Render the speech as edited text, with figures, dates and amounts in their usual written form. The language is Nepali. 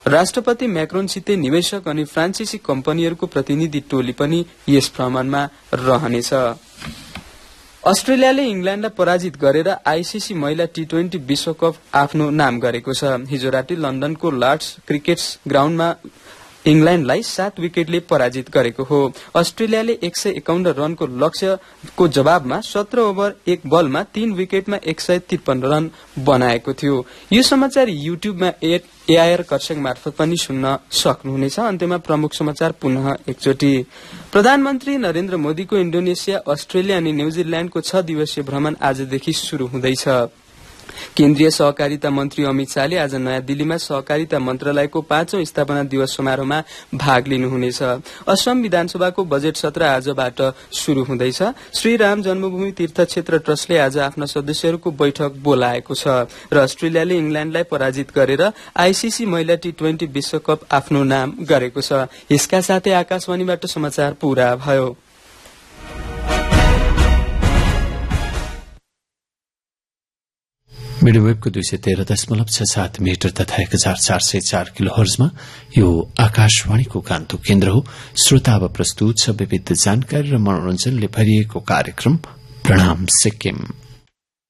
राष्ट्रपति म्याक्रोनसित निवेशक अनि फ्रान्सिसी कम्पनीहरूको प्रतिनिधि टोली पनि यस भ्रमणमा रहनेछ। अस्ट्रेलियाले इंग्ल्याण्डलाई पराजित गरेर आईसीसी महिला टी20 विश्वकप आफ्नो नाम गरेको छ। हिजो राति लन्डनको लर्ड्स क्रिकेट ग्राउण्डमा इंग्ल्याण्डलाई 7 विकेटले पराजित गरेको हो। अस्ट्रेलियाले 151 रनको लक्ष्यको जवाबमा 17 ओभर 1 बलमा 3 विकेटमा 153 रन बनाएको थियो। यो समाचार युट्युबमा एआईआर कर्षक मार्फत पनि सुन्न सक्नुहुनेछ। अन्त्यमा प्रमुख समाचार पुनः एकचोटि। प्रधानमन्त्री नरेन्द्र मोदीको इन्डोनेसिया, अस्ट्रेलिया अनि न्यूजील्याण्डको 6 दिवसीय भ्रमण आजदेखि शुरू हुँदैछ। केन्द्रीय सहकारिता मन्त्री अमित शाहले आज नयाँ दिल्लीमा सहकारिता मन्त्रालयको 5औं स्थापना दिवस समारोहमा भाग लिनुहुनेछ। असम विधानसभाको बजेट सत्र आजबाट शुरू हुँदैछ। श्री राम जन्मभूमि तीर्थ क्षेत्र ट्रस्टले आज आफ्ना सदस्यहरूको बैठक बोलाएको छ र अस्ट्रेलियाले इंग्ल्याण्डलाई पराजित गरेर आईसीसी महिला टी20 विश्वकप आफ्नो नाम गरेको छ। यसका साथै आकाशवाणीबाट समाचार पूरा भयो। मीडियम वेबको 213.67 मिटर तथा 1404 किलोहर्जमा यो आकाशवाणीको गान्तोक केन्द्र हो। श्रोता अब प्रस्तुत छ विविध जानकारी र मनोरञ्जनले भरिएको कार्यक्रम प्रणाम सिक्किम।